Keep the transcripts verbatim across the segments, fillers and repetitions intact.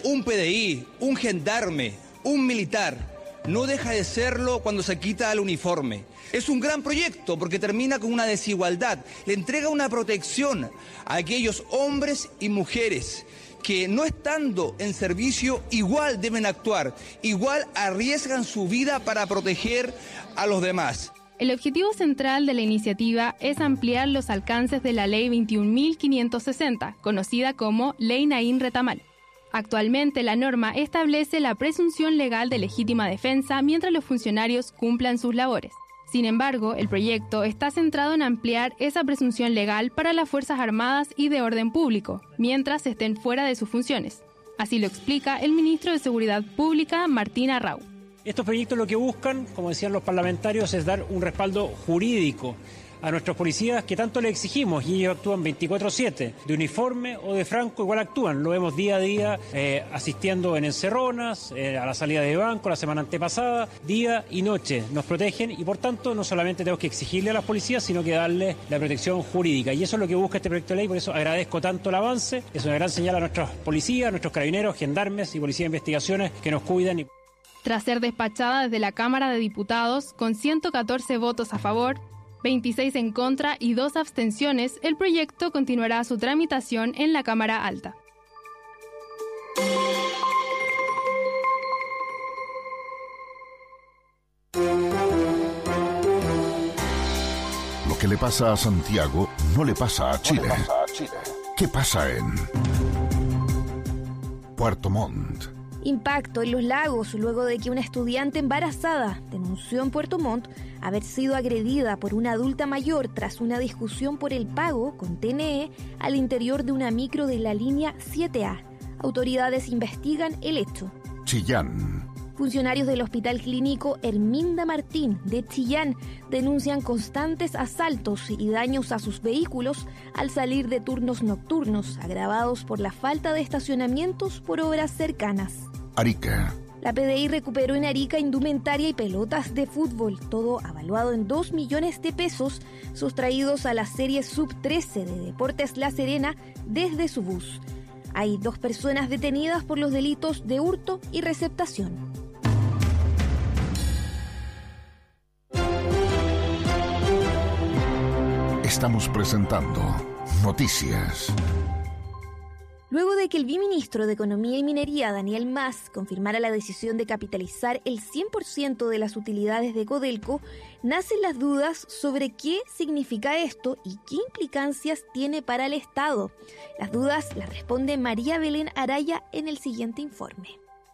un P D I, un gendarme, un militar, no deja de serlo cuando se quita el uniforme. Es un gran proyecto porque termina con una desigualdad, le entrega una protección a aquellos hombres y mujeres que no estando en servicio igual deben actuar, igual arriesgan su vida para proteger a los demás. El objetivo central de la iniciativa es ampliar los alcances de la Ley veintiún mil quinientos sesenta, conocida como Ley Naín Retamal. Actualmente la norma establece la presunción legal de legítima defensa mientras los funcionarios cumplan sus labores. Sin embargo, el proyecto está centrado en ampliar esa presunción legal para las Fuerzas Armadas y de orden público, mientras estén fuera de sus funciones. Así lo explica el ministro de Seguridad Pública, Martín Arrau. Estos proyectos lo que buscan, como decían los parlamentarios, es dar un respaldo jurídico a nuestros policías que tanto le exigimos, y ellos actúan veinticuatro siete, de uniforme o de franco, igual actúan. Lo vemos día a día eh, asistiendo en encerronas, eh, a la salida de banco, la semana antepasada, día y noche. Nos protegen y por tanto no solamente tenemos que exigirle a las policías, sino que darle la protección jurídica. Y eso es lo que busca este proyecto de ley, por eso agradezco tanto el avance. Es una gran señal a nuestros policías, a nuestros carabineros, gendarmes y policías de investigaciones que nos cuidan. Y... Tras ser despachada desde la Cámara de Diputados con ciento catorce votos a favor, veintiséis en contra y dos abstenciones, el proyecto continuará su tramitación en la Cámara Alta. Lo que le pasa a Santiago no le pasa a Chile. No le pasa a Chile. ¿Qué pasa en Puerto Montt? Impacto en los lagos luego de que una estudiante embarazada denunció en Puerto Montt haber sido agredida por una adulta mayor tras una discusión por el pago con T N E al interior de una micro de la línea siete A. Autoridades investigan el hecho. Chillán. Funcionarios del Hospital Clínico Herminda Martín de Chillán denuncian constantes asaltos y daños a sus vehículos al salir de turnos nocturnos, agravados por la falta de estacionamientos por obras cercanas. Arica. La P D I recuperó en Arica indumentaria y pelotas de fútbol, todo avaluado en dos millones de pesos, sustraídos a la serie sub trece de Deportes La Serena desde su bus. Hay dos personas detenidas por los delitos de hurto y receptación. Estamos presentando Noticias. Luego de que el viceministro de Economía y Minería, Daniel Mas, confirmara la decisión de capitalizar el cien por ciento de las utilidades de Codelco, nacen las dudas sobre qué significa esto y qué implicancias tiene para el Estado. Las dudas las responde María Belén Araya en el siguiente informe.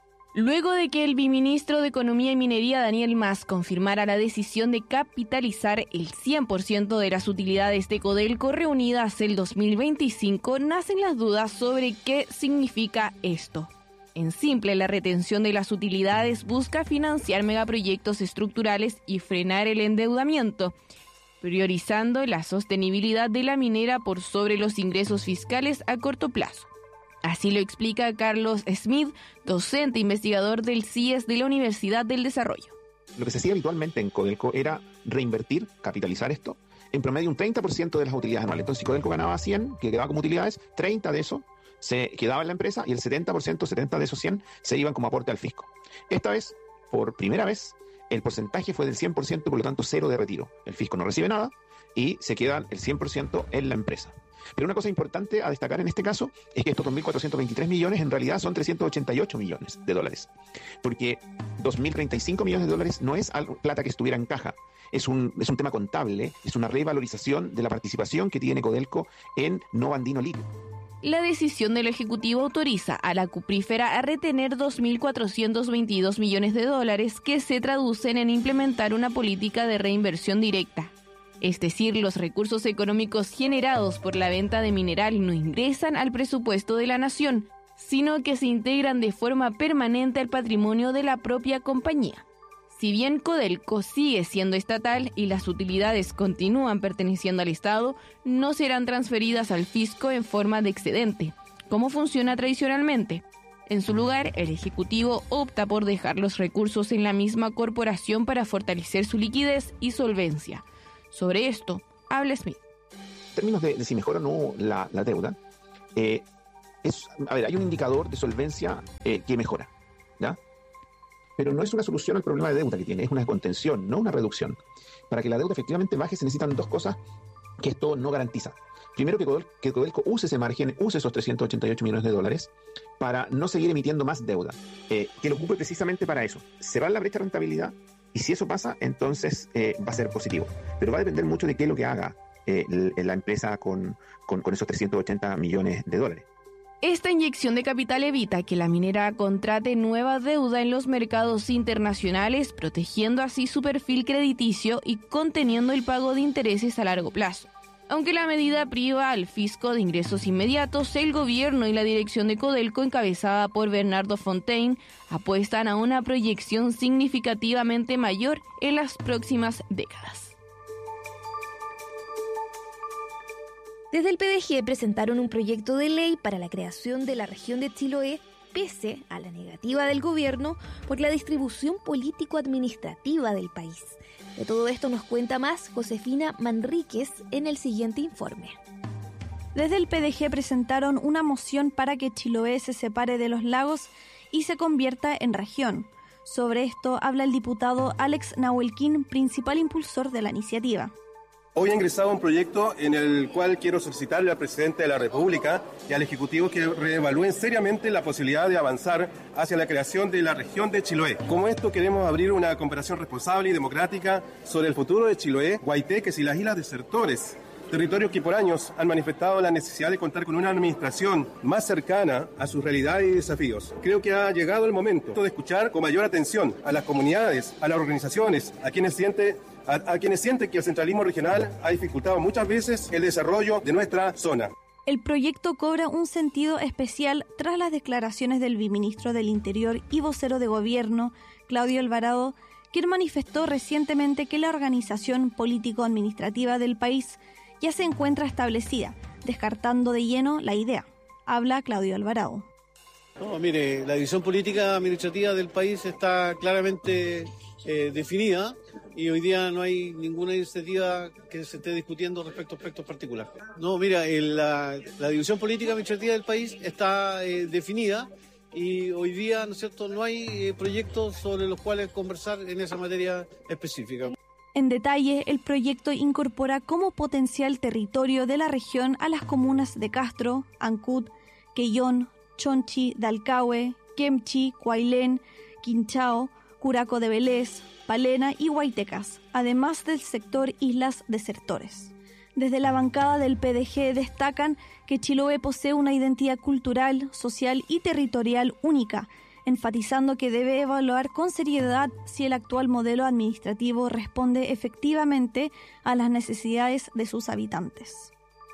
Luego de que el viceministro de Economía y Minería, Daniel Mas, confirmara la decisión de capitalizar el cien por ciento de las utilidades de Codelco reunidas el dos mil veinticinco, nacen las dudas sobre qué significa esto. En simple, la retención de las utilidades busca financiar megaproyectos estructurales y frenar el endeudamiento, priorizando la sostenibilidad de la minera por sobre los ingresos fiscales a corto plazo. Así lo explica Carlos Smith, docente e investigador del C I E S de la Universidad del Desarrollo. Lo que se hacía habitualmente en Codelco era reinvertir, capitalizar esto, en promedio un treinta por ciento de las utilidades anuales. Entonces, si Codelco ganaba cien, que quedaba como utilidades, treinta de eso se quedaba en la empresa y el setenta por ciento, setenta de esos cien, se iban como aporte al fisco. Esta vez, por primera vez, el porcentaje fue del cien por ciento, por lo tanto, cero de retiro. El fisco no recibe nada y se quedan el cien por ciento en la empresa. Pero una cosa importante a destacar en este caso es que estos dos mil cuatrocientos veintitrés millones en realidad son trescientos ochenta y ocho millones de dólares. Porque dos mil treinta y cinco millones de dólares no es algo, plata que estuviera en caja. Es un, es un tema contable, es una revalorización de la participación que tiene Codelco en Nova Andino Litio. La decisión del Ejecutivo autoriza a la cuprífera a retener dos mil cuatrocientos veintidós millones de dólares que se traducen en implementar una política de reinversión directa. Es decir, los recursos económicos generados por la venta de mineral no ingresan al presupuesto de la nación, sino que se integran de forma permanente al patrimonio de la propia compañía. Si bien Codelco sigue siendo estatal y las utilidades continúan perteneciendo al Estado, no serán transferidas al fisco en forma de excedente, como funciona tradicionalmente. En su lugar, el Ejecutivo opta por dejar los recursos en la misma corporación para fortalecer su liquidez y solvencia. Sobre esto, habla Smith. En términos de, de si mejora o no la, la deuda, eh, es, a ver, hay un indicador de solvencia eh, que mejora, ¿ya? Pero no es una solución al problema de deuda que tiene, es una contención, no una reducción. Para que la deuda efectivamente baje se necesitan dos cosas que esto no garantiza. Primero, que, Codel, que Codelco use ese margen, use esos trescientos ochenta y ocho millones de dólares para no seguir emitiendo más deuda, eh, que lo ocupe precisamente para eso. Cerrar la brecha de rentabilidad, y si eso pasa, entonces eh, va a ser positivo. Pero va a depender mucho de qué es lo que haga eh, la empresa con, con, con esos trescientos ochenta millones de dólares. Esta inyección de capital evita que la minera contrate nueva deuda en los mercados internacionales, protegiendo así su perfil crediticio y conteniendo el pago de intereses a largo plazo. Aunque la medida priva al fisco de ingresos inmediatos, el gobierno y la dirección de Codelco, encabezada por Bernardo Fontaine, apuestan a una proyección significativamente mayor en las próximas décadas. Desde el P D G presentaron un proyecto de ley para la creación de la región de Chiloé, pese a la negativa del gobierno por la distribución político-administrativa del país. De todo esto nos cuenta más Josefina Manríquez en el siguiente informe. Desde el P D G presentaron una moción para que Chiloé se separe de los lagos y se convierta en región. Sobre esto habla el diputado Alex Nahuelquín, principal impulsor de la iniciativa. Hoy he ingresado un proyecto en el cual quiero solicitarle al presidente de la República y al Ejecutivo que reevalúen seriamente la posibilidad de avanzar hacia la creación de la región de Chiloé. Como esto, queremos abrir una conversación responsable y democrática sobre el futuro de Chiloé, Guaiteques y las islas Desertores, territorios que por años han manifestado la necesidad de contar con una administración más cercana a sus realidades y desafíos. Creo que ha llegado el momento de escuchar con mayor atención a las comunidades, a las organizaciones, a quienes sienten A, a quienes sienten que el centralismo regional ha dificultado muchas veces el desarrollo de nuestra zona. El proyecto cobra un sentido especial tras las declaraciones del viceministro del Interior y vocero de gobierno, Claudio Alvarado, quien manifestó recientemente que la organización político-administrativa del país ya se encuentra establecida, descartando de lleno la idea. Habla Claudio Alvarado. No, mire, la división política administrativa del país está claramente eh, definida y hoy día no hay ninguna iniciativa que se esté discutiendo respecto a aspectos particulares. No, mira, el, la, la división política administrativa del país está eh, definida y hoy día, ¿no es cierto?, no hay eh, proyectos sobre los cuales conversar en esa materia específica. En detalle, el proyecto incorpora como potencial territorio de la región a las comunas de Castro, Ancud, Quellón, Chonchi, Dalcahue, Quemchi, Cuailén, Quinchao, Curaco de Vélez, Palena y Guaitecas, además del sector Islas Desertores. Desde la bancada del P D G destacan que Chiloé posee una identidad cultural, social y territorial única, enfatizando que debe evaluar con seriedad si el actual modelo administrativo responde efectivamente a las necesidades de sus habitantes.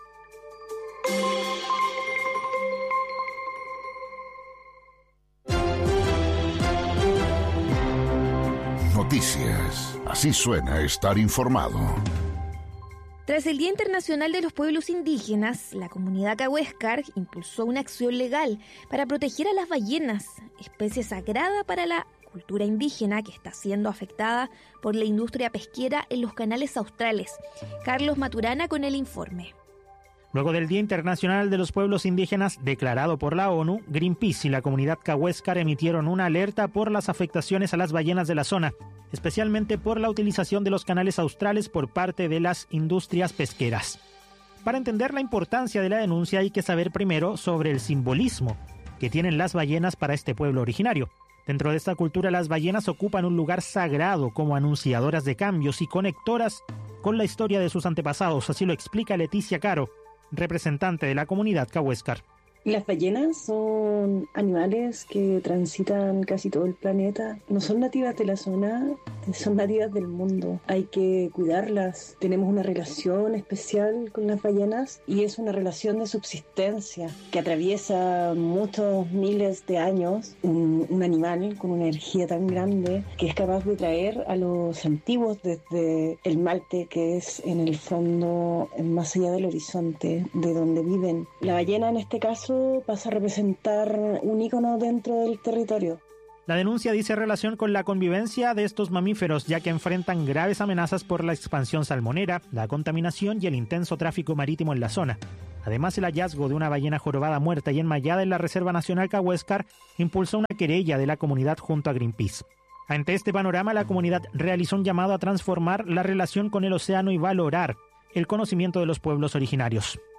Noticias. Así suena estar informado. Tras el Día Internacional de los Pueblos Indígenas, la comunidad Cahuéscar impulsó una acción legal para proteger a las ballenas, especie sagrada para la cultura indígena que está siendo afectada por la industria pesquera en los canales australes. Carlos Maturana con el informe. Luego del Día Internacional de los Pueblos Indígenas declarado por la ONU, Greenpeace y la comunidad Cahuéscar emitieron una alerta por las afectaciones a las ballenas de la zona, especialmente por la utilización de los canales australes por parte de las industrias pesqueras. Para entender la importancia de la denuncia hay que saber primero sobre el simbolismo que tienen las ballenas para este pueblo originario. Dentro de esta cultura, las ballenas ocupan un lugar sagrado como anunciadoras de cambios y conectoras con la historia de sus antepasados, así lo explica Leticia Caro, representante de la comunidad Cahuéscar. Las ballenas son animales que transitan casi todo el planeta. No son nativas de la zona, son nativas del mundo. Hay que cuidarlas. Tenemos una relación especial con las ballenas y es una relación de subsistencia que atraviesa muchos miles de años. Un, un animal con una energía tan grande que es capaz de traer a los antiguos desde el Malte, que es en el fondo más allá del horizonte de donde viven. La ballena en este caso pasa a representar un ícono dentro del territorio. La denuncia dice relación con la convivencia de estos mamíferos, ya que enfrentan graves amenazas por la expansión salmonera, la contaminación y el intenso tráfico marítimo en la zona. Además, el hallazgo de una ballena jorobada muerta y enmayada en la Reserva Nacional Cahuéscar impulsó una querella de la comunidad junto a Greenpeace. Ante este panorama, la comunidad realizó un llamado a transformar la relación con el océano y valorar el conocimiento de los pueblos originarios.